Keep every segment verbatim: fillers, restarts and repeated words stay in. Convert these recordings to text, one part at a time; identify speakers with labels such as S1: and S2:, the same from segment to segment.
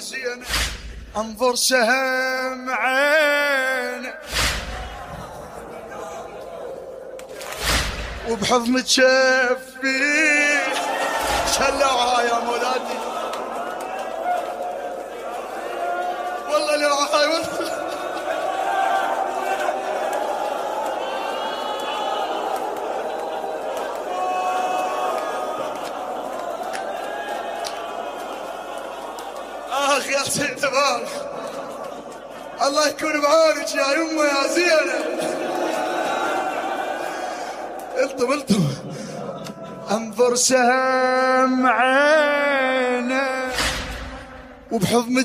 S1: زينة انظر سهم عينه وبحضن تشفي شلعها يا مولاتي والله لعها والله اخ يا سيد تبارك الله يكون بعونك يا يمه يا زينه. الطم الطم انظر سهم عينه وبحضن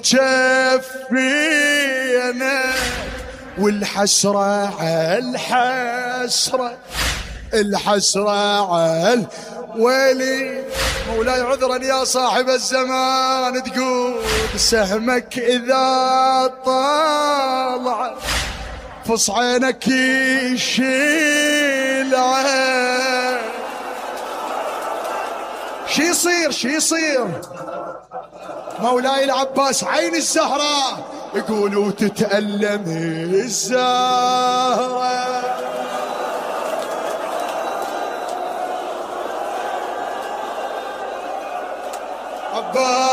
S1: تشفينا والحسرة عالحسرة الحسرة عال ويلي مولاي عذرا يا صاحب الزمان تقول سهمك إذا طلع فص عينك يشيل عين شي يصير شي يصير مولاي العباس عين الزهراء يقولوا تتألم الزهرة عباس